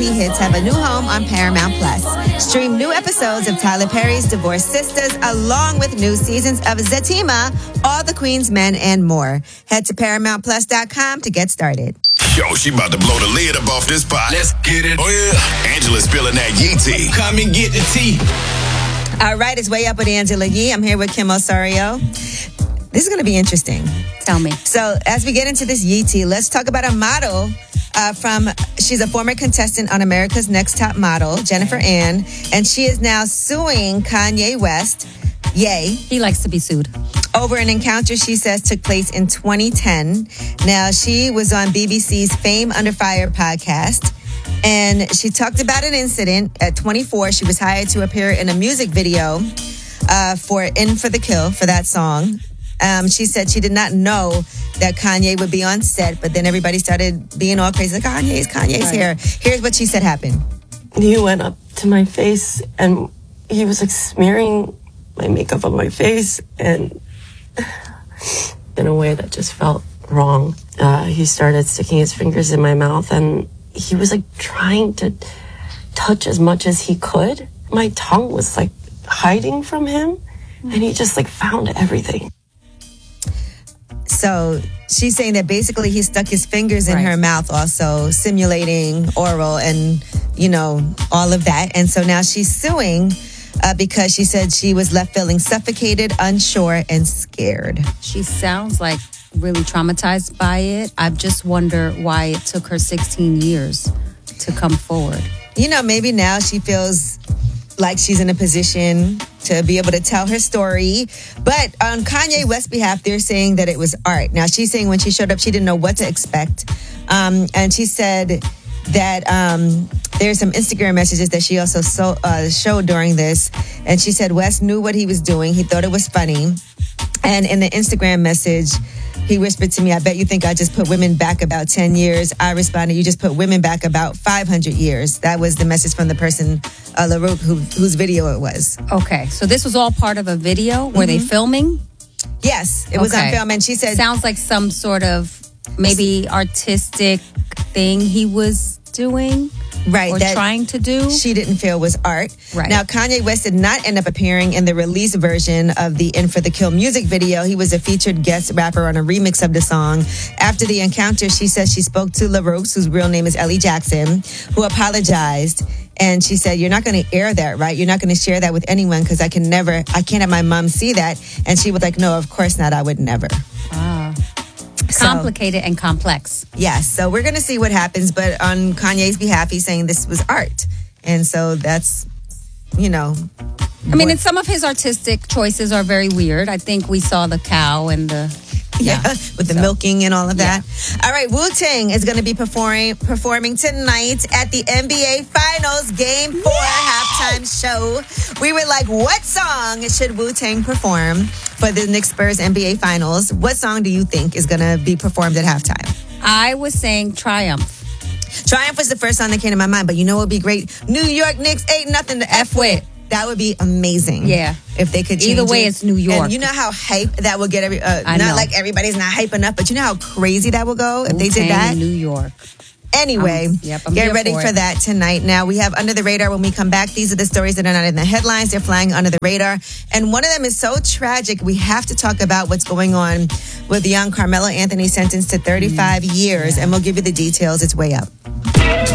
hits have a new home on Paramount Plus. Stream new episodes of Tyler Perry's Divorced Sisters along with new seasons of Zatima, All the Queen's Men, and more. Head to ParamountPlus.com to get started. Yo, she about to blow the lid up off this pot. Let's get it. Oh, yeah. Angela's spilling that Yee tea. Come and get the tea. All right, it's Way Up with Angela Yee. I'm here with Kim Osorio. This is going to be interesting. Tell me. So as we get into this Yee tea, let's talk about a model she's a former contestant on America's Next Top Model, Jennifer Ann, and she is now suing Kanye West. Yay. He likes to be sued. Over an encounter she says took place in 2010. Now, she was on BBC's Fame Under Fire podcast, and she talked about an incident. At 24, she was hired to appear in a music video for In for the Kill, for that song. She said she did not know that Kanye would be on set, but then everybody started being all crazy, like, Kanye's right here. Here's what she said happened. He went up to my face, and he was like smearing my makeup on my face, and in a way that just felt wrong. He started sticking his fingers in my mouth, and he was like trying to touch as much as he could. My tongue was like hiding from him, and he just like found everything. So she's saying that basically he stuck his fingers in her mouth, also simulating oral and, all of that. And so now she's suing because she said she was left feeling suffocated, unsure, and scared. She sounds like really traumatized by it. I just wonder why it took her 16 years to come forward. Maybe now she feels like she's in a position to be able to tell her story. But on Kanye West's behalf, they're saying that it was art. Now, she's saying when she showed up, she didn't know what to expect. And she said that there's some Instagram messages that she also showed during this. And she said West knew what he was doing. He thought it was funny. And in the Instagram message, he whispered to me, "I bet you think I just put women back about 10 years. I responded, "You just put women back about 500 years. That was the message from the person, LaRoque, whose video it was. Okay, so this was all part of a video? Were they filming? Yes, it was on film. And she said... Sounds like some sort of maybe artistic thing he was doing. Right. Or trying to do. She didn't feel was art. Right. Now, Kanye West did not end up appearing in the release version of the In for the Kill music video. He was a featured guest rapper on a remix of the song. After the encounter, she says she spoke to LaRoque, whose real name is Ellie Jackson, who apologized. And she said, "You're not going to air that, right? You're not going to share that with anyone because I can't have my mom see that." And she was like, "No, of course not. I would never." Ah. Complicated and complex. Yes. So we're going to see what happens. But on Kanye's behalf, he's saying this was art. And so that's, I mean, and some of his artistic choices are very weird. I think we saw the cow and the... with the milking and all of that. All right, Wu-Tang is going to be performing tonight at the NBA Finals Game 4 halftime show. We were like, what song should Wu-Tang perform for the Knicks Spurs NBA Finals? What song do you think is going to be performed at halftime? I was saying Triumph. Triumph was the first song that came to my mind, but what would be great? New York Knicks ain't nothing to F with. That would be amazing. Yeah. If they could change Either way, it's New York. And you know how hype that will get I not know. like everybody's not hype enough, but you know how crazy that will go if they did that? New York. Anyway, I'm get here ready for that tonight. Now, we have Under the Radar when we come back. These are the stories that are not in the headlines. They're flying under the radar. And one of them is so tragic, we have to talk about what's going on with young Carmelo Anthony sentenced to 35 years. And we'll give you the details. It's Way Up.